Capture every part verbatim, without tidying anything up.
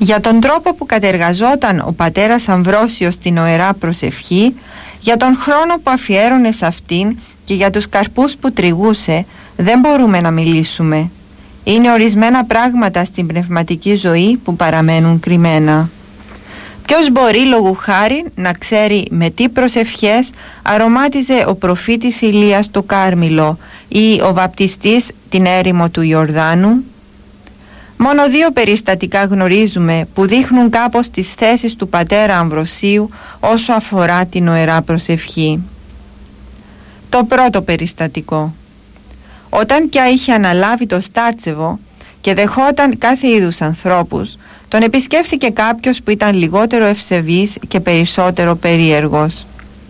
για τον τρόπο που κατεργαζόταν ο πατέρας Αμβρόσιος στην Ιερά Προσευχή, για τον χρόνο που αφιέρωνε σε αυτήν και για τους καρπούς που τριγούσε, δεν μπορούμε να μιλήσουμε. Είναι ορισμένα πράγματα στην πνευματική ζωή που παραμένουν κρυμμένα. Ποιος μπορεί λόγου χάρη να ξέρει με τι προσευχές αρωμάτιζε ο προφήτης Ηλίας το Κάρμιλο ή ο βαπτιστής την έρημο του Ιορδάνου? Μόνο δύο περιστατικά γνωρίζουμε που δείχνουν κάπως τις θέσεις του πατέρα Αμβροσίου όσο αφορά την Ιερά Προσευχή. Το πρώτο περιστατικό. Όταν πια είχε αναλάβει το Στάρτσεβο και δεχόταν κάθε είδους ανθρώπους, τον επισκέφθηκε κάποιος που ήταν λιγότερο ευσεβής και περισσότερο περίεργος.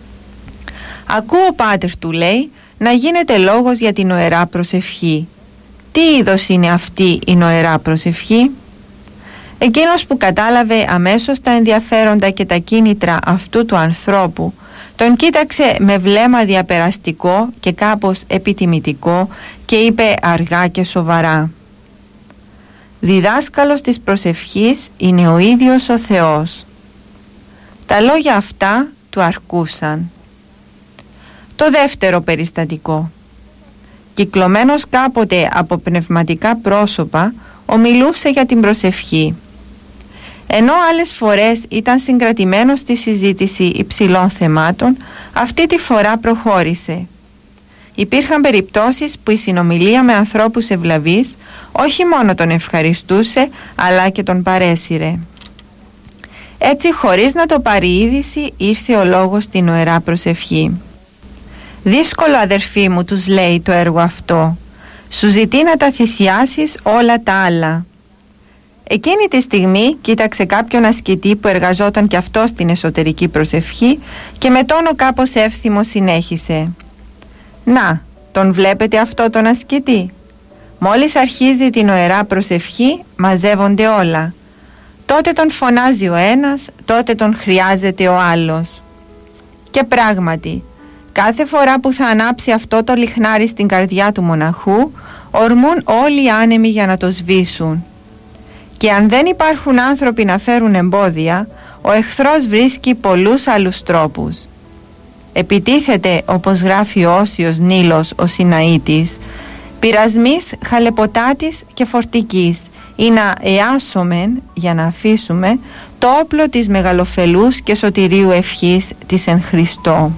«Ακούω, πάτερ», του λέει, «να γίνεται λόγος για την Ιερά Προσευχή. Τι είδος είναι αυτή η Ιερά Προσευχή?» Εκείνος που κατάλαβε αμέσως τα ενδιαφέροντα και τα κίνητρα αυτού του ανθρώπου, τον κοίταξε με βλέμμα διαπεραστικό και κάπως επιτιμητικό και είπε αργά και σοβαρά: «Διδάσκαλος της προσευχής είναι ο ίδιος ο Θεός». Τα λόγια αυτά του αρκούσαν. Το δεύτερο περιστατικό. Κυκλωμένος κάποτε από πνευματικά πρόσωπα, ομιλούσε για την προσευχή. Ενώ άλλες φορές ήταν συγκρατημένος στη συζήτηση υψηλών θεμάτων, αυτή τη φορά προχώρησε. Υπήρχαν περιπτώσεις που η συνομιλία με ανθρώπους ευλαβείς όχι μόνο τον ευχαριστούσε, αλλά και τον παρέσυρε. Έτσι, χωρίς να το πάρει είδηση, ήρθε ο λόγος στην Ιερά Προσευχή. «Δύσκολο, αδερφοί μου», τους λέει, «το έργο αυτό. Σου ζητεί να τα θυσιάσεις όλα τα άλλα». Εκείνη τη στιγμή κοίταξε κάποιον ασκητή που εργαζόταν κι αυτό στην εσωτερική προσευχή και με τόνο κάπως εύθυμο συνέχισε: «Να, τον βλέπετε αυτό τον ασκητή? Μόλις αρχίζει την Ιερά Προσευχή μαζεύονται όλα. Τότε τον φωνάζει ο ένας, τότε τον χρειάζεται ο άλλος». Και πράγματι, κάθε φορά που θα ανάψει αυτό το λιχνάρι στην καρδιά του μοναχού, ορμούν όλοι οι άνεμοι για να το σβήσουν. Και αν δεν υπάρχουν άνθρωποι να φέρουν εμπόδια, ο εχθρός βρίσκει πολλούς άλλους τρόπους. Επιτίθεται, όπως γράφει ο Όσιος Νείλος ο Σιναήτης, πειρασμής χαλεποτάτης και φορτικής, ή να εάσομεν, για να αφήσουμε, το όπλο της μεγαλοφελούς και σωτηρίου ευχής της εν Χριστώ.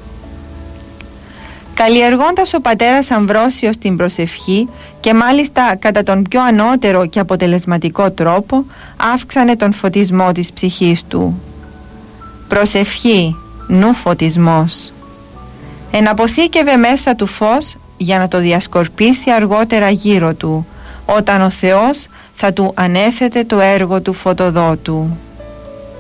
Καλλιεργώντας ο πατέρας Αμβρόσιος την προσευχή, και μάλιστα κατά τον πιο ανώτερο και αποτελεσματικό τρόπο, αύξανε τον φωτισμό της ψυχής του. Προσευχή, νου φωτισμός. Εναποθήκευε μέσα του φως για να το διασκορπίσει αργότερα γύρω του, όταν ο Θεός θα του ανέθετε το έργο του φωτοδότου.